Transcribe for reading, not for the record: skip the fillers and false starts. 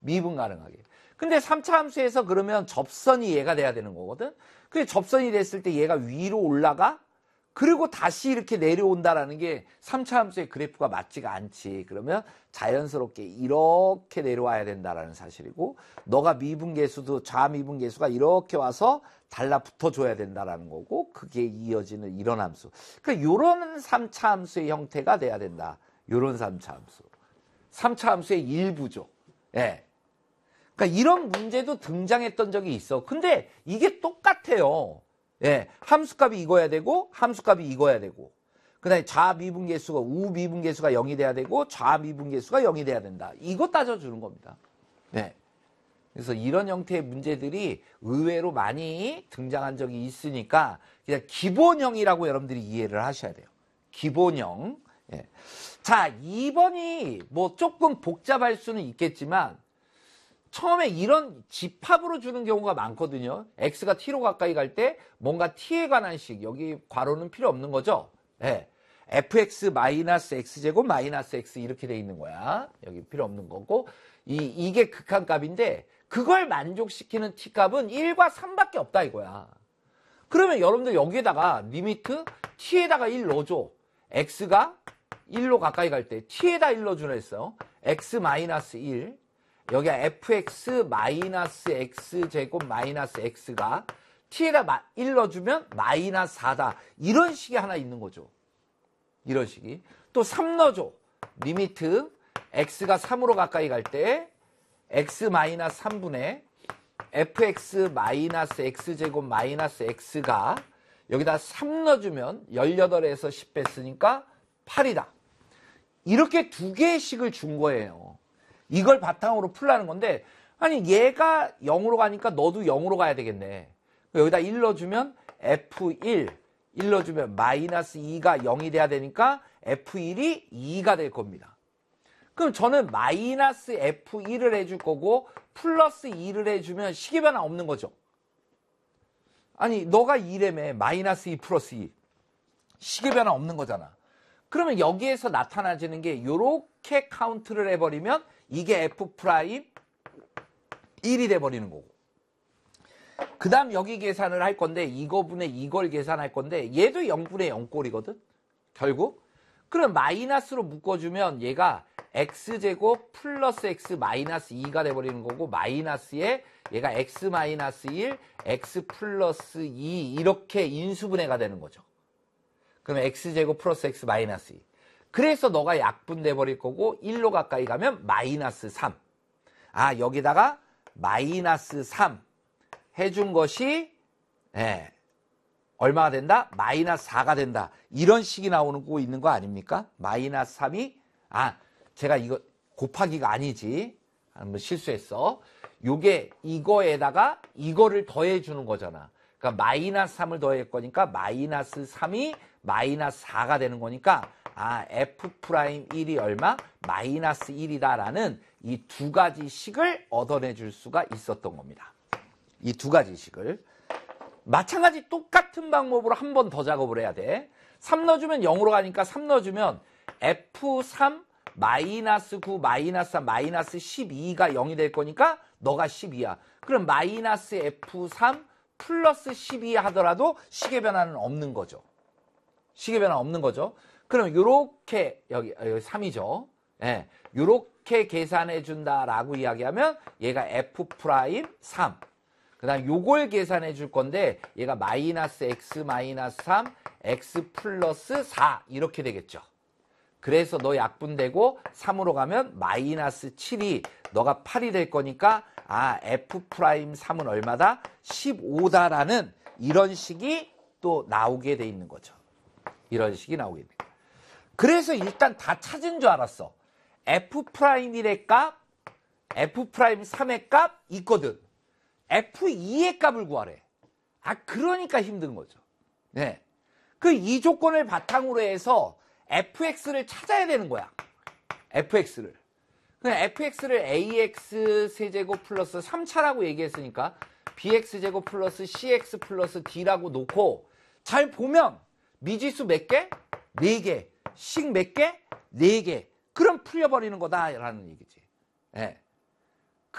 미분 가능하게. 근데 3차 함수에서 그러면 접선이 얘가 돼야 되는 거거든. 근데 접선이 됐을 때 얘가 위로 올라가? 그리고 다시 이렇게 내려온다라는 게 3차 함수의 그래프가 맞지가 않지. 그러면 자연스럽게 이렇게 내려와야 된다라는 사실이고, 너가 미분계수도 좌미분계수가 이렇게 와서 달라붙어줘야 된다라는 거고, 그게 이어지는 이런 함수. 그러니까 이런 3차 함수의 형태가 돼야 된다. 이런 3차 함수. 3차 함수의 일부죠. 예. 그러니까 이런 문제도 등장했던 적이 있어. 근데 이게 똑같아요. 예, 함수값이 이거야 되고 함수값이 이거야 되고, 그 다음에 좌미분계수가 우미분계수가 0이 돼야 되고 좌미분계수가 0이 돼야 된다. 이거 따져주는 겁니다. 네. 그래서 이런 형태의 문제들이 의외로 많이 등장한 적이 있으니까 그냥 기본형이라고 여러분들이 이해를 하셔야 돼요. 기본형. 예. 자, 2번이 뭐 조금 복잡할 수는 있겠지만 처음에 이런 집합으로 주는 경우가 많거든요. x가 t로 가까이 갈 때 뭔가 t에 관한 식, 여기 괄호는 필요 없는 거죠. 네. fx 마이너스 x제곱 마이너스 x 이렇게 돼 있는 거야. 여기 필요 없는 거고, 이게 극한값인데 그걸 만족시키는 t값은 1과 3밖에 없다 이거야. 그러면 여러분들 여기에다가 리미트 t에다가 1 넣어줘. x가 1로 가까이 갈 때 t에다 1 넣어주라 했어요. x 마이너스 1, 여기가 fx 마이너스 x제곱 마이너스 x가 t에다 1 넣어주면 마이너스 4다. 이런 식이 하나 있는 거죠. 이런 식이. 또 3 넣어줘. 리미트 x가 3으로 가까이 갈 때 x 마이너스 3분의 fx 마이너스 x제곱 마이너스 x가 여기다 3 넣어주면 18에서 10 뺐으니까 8이다. 이렇게 두 개의 식을 준 거예요. 이걸 바탕으로 풀라는 건데, 아니 얘가 0으로 가니까 너도 0으로 가야 되겠네. 여기다 1 넣어주면 F1, 1 넣어주면 마이너스 2가 0이 돼야 되니까 F1이 2가 될 겁니다. 그럼 저는 마이너스 F1을 해줄 거고 플러스 2를 해주면 식의 변화 없는 거죠. 아니 너가 2라며 마이너스 2 플러스 2. 식의 변화 없는 거잖아. 그러면 여기에서 나타나지는 게 이렇게 카운트를 해버리면 이게 F'1이 돼버리는 거고. 그 다음 여기 계산을 할 건데 이거분의 이걸 계산할 건데 얘도 0분의 0꼴이거든. 결국. 그럼 마이너스로 묶어주면 얘가 x제곱 플러스 x 마이너스 2가 돼버리는 거고, 마이너스에 얘가 x 마이너스 1, x 플러스 2 이렇게 인수분해가 되는 거죠. 그러면 x제곱 플러스 x 마이너스 2. 그래서 너가 약분돼 버릴 거고 1로 가까이 가면 마이너스 3. 아, 여기다가 마이너스 3 해준 것이 얼마가 된다? 마이너스 4가 된다. 이런 식이 나오는 거 있는 거 아닙니까? 마이너스 3이 제가 이거 곱하기가 아니지. 한번 실수했어. 요게 이거에다가 이거를 더해 주는 거잖아. 그러니까 마이너스 3을 더할 거니까 마이너스 3이 마이너스 4가 되는 거니까 F'1이 얼마? 마이너스 1이다라는 이 두 가지 식을 얻어내줄 수가 있었던 겁니다. 이 두 가지 식을. 마찬가지 똑같은 방법으로 한 번 더 작업을 해야 돼. 3 넣어주면 0으로 가니까 3 넣어주면 F3 마이너스 9 마이너스 3 마이너스 12가 0이 될 거니까 너가 12야. 그럼 마이너스 F3 플러스 12 하더라도 식의 변화는 없는 거죠. 식의 변화 없는 거죠. 그럼 요렇게 여기 3이죠. 예. 요렇게 계산해 준다라고 이야기하면 얘가 F'3. 그다음 요걸 계산해 줄 건데 얘가 마이너스 x 마이너스 3, x 플러스 4 이렇게 되겠죠. 그래서 너 약분되고 3으로 가면 마이너스 7이 너가 8이 될 거니까 F'3은 얼마다? 15다라는 이런 식이 또 나오게 돼 있는 거죠. 이런 식이 나오게 돼. 그래서 일단 다 찾은 줄 알았어. F'1의 값, F'3의 값 있거든. F2의 값을 구하래. 그러니까 힘든 거죠. 네. 그 이 조건을 바탕으로 해서 fx를 찾아야 되는 거야. fx를. fx를 ax 세제곱 플러스 3차라고 얘기했으니까 bx제곱 플러스 cx 플러스 d라고 놓고 잘 보면 미지수 몇 개? 4개. 식 몇 개? 4개. 그럼 풀려버리는 거다라는 얘기지. 네.